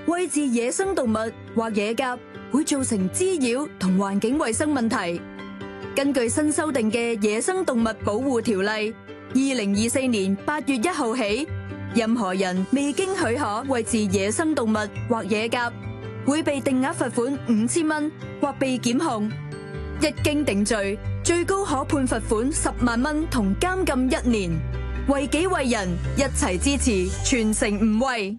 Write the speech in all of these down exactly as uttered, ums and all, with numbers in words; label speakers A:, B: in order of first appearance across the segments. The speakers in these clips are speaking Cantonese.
A: 餵飼野生動物或野鴿會造成滋擾同環境衛生問題。根據新修訂嘅《野生動物保護條例》，二零二四年八月一號起，任何人未經許可餵飼野生動物或野鴿，會被定額罰款五千蚊或被檢控。一經定罪，最高可判罰款十萬蚊同監禁一年。為己為人，一齊支持，全城唔餵。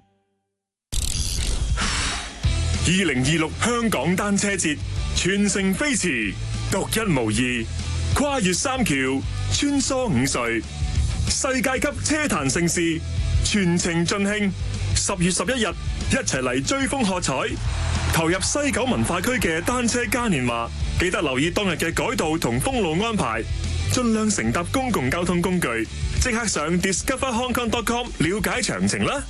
B: 二零二六香港單車節全城飛馳，獨一無二，跨越三橋，穿梭五隧，世界級車壇盛事，全程盡興。十月十一日，一齊嚟追風喝彩，投入西九文化區嘅單車嘉年華。記得留意當日嘅改道同封路安排，盡量乘搭公共交通工具。即刻上 discover hong kong dot com 了解詳情啦！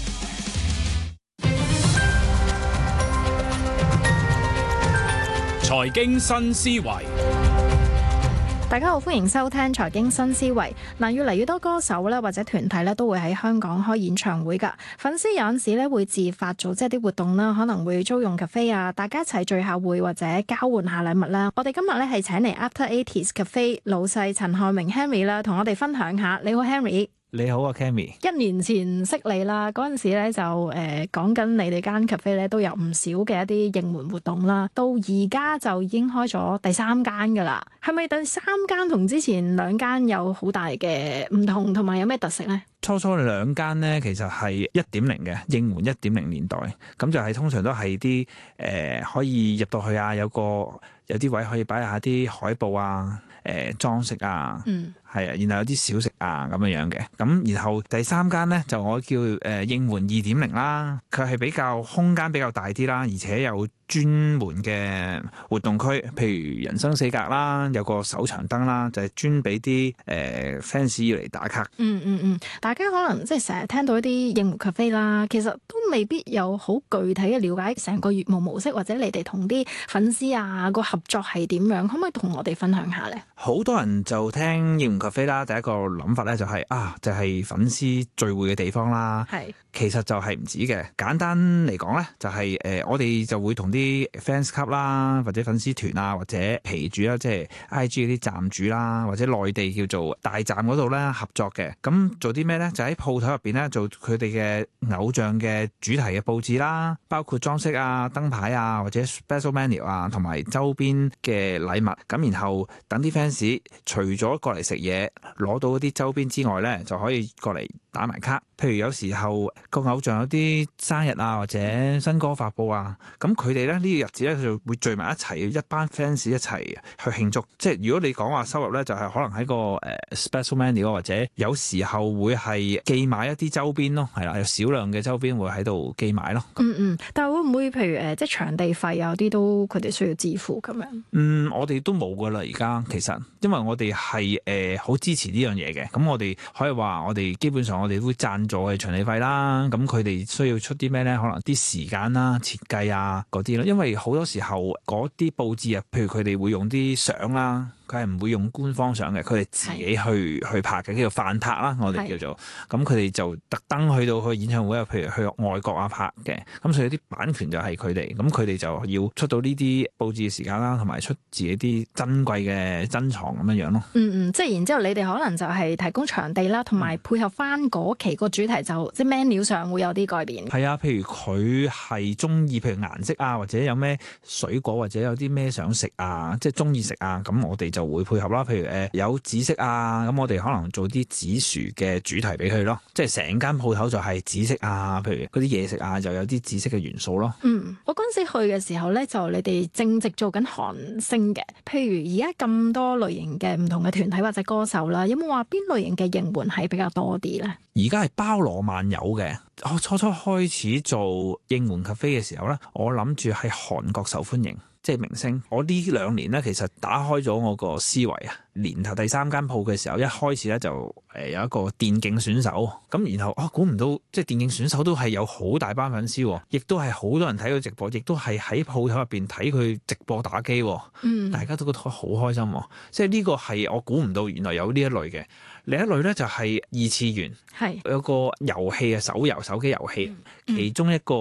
C: 財經新思維，
D: 大家好，歡迎收聽財經新思維。嗱，越嚟越多歌手咧或者團體咧都會喺香港開演唱會噶，粉絲有陣時咧會自發組織一啲活動啦，可能會租用 cafe 啊，大家一齊聚下會或者交換下禮物啦。我哋今日咧係請嚟 After eighties Cafe 老細陳漢明 Henry 啦，同我哋分享下。你好 Henry。
E: 你好啊 Cammy。
D: 一年前識你啦，嗰陣時咧就誒講緊你哋間 cafe 咧都有唔少嘅一啲應援活動啦，到而家就已經開咗第三間噶啦。係咪第三間同之前兩間有好大嘅唔同，同埋有咩特色咧？
E: 初初兩間咧其實係一點零嘅應援一點零年代，咁就係通常都係啲誒可以入到去啊，有個有啲位可以擺下啲海報啊、誒、呃、裝飾啊。嗯。係啊，然後有啲小食啊咁樣樣嘅，咁然後第三間咧就我叫誒、呃、應援二點零啦，佢係比較空間比較大啲啦，而且有專門嘅活動區，譬如人生四格啦，有個手長燈啦，就係、是、專俾啲誒 fans 要嚟打卡。
D: 嗯嗯嗯，大家可能即係成日聽到一啲應援 cafe 啦，其實都未必有好具體嘅了解成個業務模式，或者你哋同啲粉絲啊個合作係點樣，可唔可以同我哋分享下咧？
E: 好多人就聽應援 cafe 啦，第一個諗法咧就係、是、啊，就係、是、粉絲聚會嘅地方啦。係，其實就係唔止嘅。簡單嚟講咧，就係、是、誒、呃，我哋就會同啲 fans club 啦，或者粉絲團啊，或者皮主啦，即係 I G 嗰啲站主啦，或者內地叫做大站嗰度咧合作嘅。咁做啲咩咧？就喺鋪頭入邊咧做佢哋嘅偶像嘅主題嘅佈置啦，包括裝飾啊、燈牌啊，或者 special menu 啊，同埋周邊嘅禮物。咁然後等啲 fans 除咗過嚟食嘢，攞到嗰啲周邊之外咧，就可以過嚟打埋卡。譬如有時候個偶像有啲生日啊，或者新歌發佈啊，咁佢哋咧呢個日子咧就會聚埋一齊，一班 fans 一齊去慶祝。即係如果你講話收入咧，就係、是、可能喺個誒、呃、special menu 或者有時候會係寄買一啲周邊咯，係啦，有少量嘅周邊會喺度寄買咯。
D: 嗯嗯，但係會唔會譬如誒，即係場地費有啲都佢哋需要支付咁樣？
E: 嗯，我哋都冇噶啦，而家其實因為我哋係誒好支持呢樣嘢嘅，咁我哋可以話我哋基本上我哋會贊助嘅場地費啦，咁佢哋需要出啲咩咧？可能啲時間啦、設計啊嗰啲咯，因為好多時候嗰啲佈置啊，譬如佢哋會用啲相啦。佢係唔會用官方相嘅，佢哋自己去去拍嘅，叫做飯拍啦，我哋叫做。咁佢哋就特登去到去演唱會啊，譬如去外國啊拍嘅。咁所以啲版權就係佢哋，咁佢哋就要出到呢啲佈置嘅時間啦，同埋出自己啲珍貴嘅珍藏咁樣樣咯。
D: 嗯嗯，即係然之後你哋可能就係提供場地啦，同埋配合翻嗰期個主題就、嗯、即係 menu 上會有啲改變。
E: 係啊，譬如佢係中意譬如顏色啊，或者有咩水果或者有啲咩想食啊，即係中意食啊，咁我哋就會配合啦，譬如誒有紫色啊，咁我哋可能做啲紫薯嘅主題俾佢咯，即係成間鋪頭就係紫色啊，譬如嗰啲嘢食啊，就有啲紫色嘅元素咯。
D: 嗯，我嗰陣時去嘅時候咧，就你哋正值做緊韓星嘅，譬如而家咁多類型嘅唔同嘅團體或者歌手啦，有冇話邊類型嘅應援係比較多啲咧？
E: 而家係包羅萬有嘅。我初初開始做應援 cafe 嘅時候咧，我諗住喺韓國受歡迎。即係明星，我呢兩年咧，其實打開咗我個思維啊。年頭第三間鋪嘅時候，一開始咧就誒有一個電競選手，咁然後啊估唔到，即係電競選手都係有好大班粉絲，亦都係好多人睇佢直播，亦都係喺鋪頭入邊睇佢直播打機，嗯，大家都覺得好開心。即係呢個係我估唔到，原來有呢一類嘅。另一類咧就係二次元，係有個遊戲嘅手遊手機遊戲，嗯嗯、其中一個